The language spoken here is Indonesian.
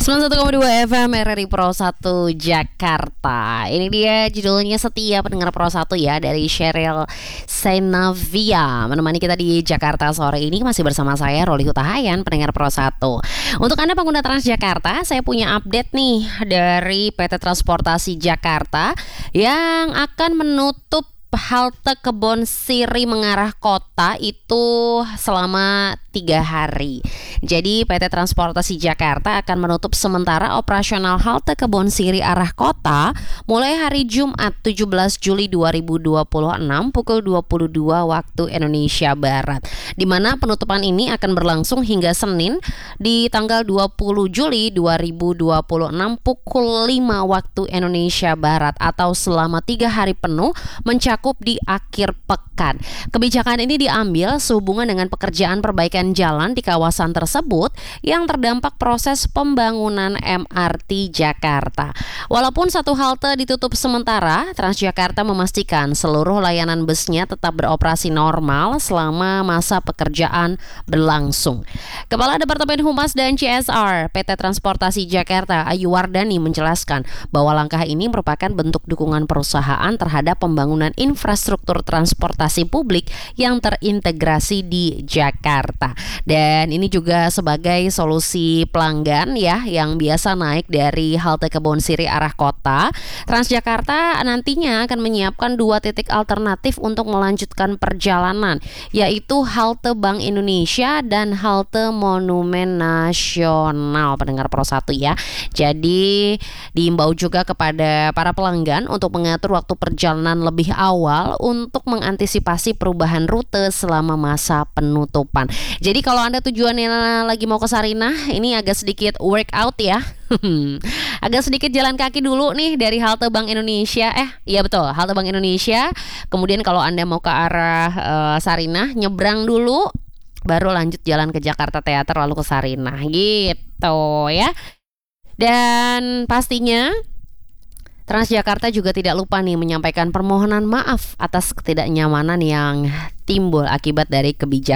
91,2 FM RRI Pro 1 Jakarta. Ini dia judulnya Setia Pendengar Pro 1 ya, dari Sheryl Senavia. Menemani kita di Jakarta sore ini masih bersama saya Roli Hutahayan, pendengar Pro 1. Untuk Anda pengguna Transjakarta, saya punya update nih dari PT Transportasi Jakarta yang akan menutup halte Kebon Siri mengarah kota itu selama 3 hari. Jadi PT Transportasi Jakarta akan menutup sementara operasional halte Kebon Siri arah kota mulai hari Jumat 17 Juli 2026 pukul 22 waktu Indonesia Barat. Di mana penutupan ini akan berlangsung hingga Senin di tanggal 20 Juli 2026 pukul 5 waktu Indonesia Barat atau selama 3 hari penuh mencakup di akhir pekan. Kebijakan ini diambil sehubungan dengan pekerjaan perbaikan jalan di kawasan tersebut yang terdampak proses pembangunan MRT Jakarta. Walaupun satu halte ditutup sementara, Transjakarta memastikan seluruh layanan busnya tetap beroperasi normal selama masa pekerjaan berlangsung. Kepala Departemen Humas dan CSR PT Transportasi Jakarta, Ayu Wardani, menjelaskan bahwa langkah ini merupakan bentuk dukungan perusahaan terhadap pembangunan infrastruktur transportasi publik yang terintegrasi di Jakarta. Dan ini juga sebagai solusi pelanggan ya yang biasa naik dari halte Kebon Siri arah kota. Transjakarta nantinya akan menyiapkan 2 titik alternatif untuk melanjutkan perjalanan, yaitu halte Bank Indonesia dan halte Monumen Nasional, pendengar Pro 1 ya. Jadi diimbau juga kepada para pelanggan untuk mengatur waktu perjalanan lebih awal untuk mengantisipasi perubahan rute selama masa penutupan. Jadi kalau Anda tujuannya lagi mau ke Sarinah, ini agak sedikit workout ya. Agak sedikit jalan kaki dulu nih dari halte Bank Indonesia. Iya betul, halte Bank Indonesia. Kemudian kalau Anda mau ke arah Sarinah, nyebrang dulu, baru lanjut jalan ke Jakarta Teater lalu ke Sarinah gitu ya. Dan pastinya Transjakarta juga tidak lupa nih menyampaikan permohonan maaf atas ketidaknyamanan yang timbul akibat dari kebijakan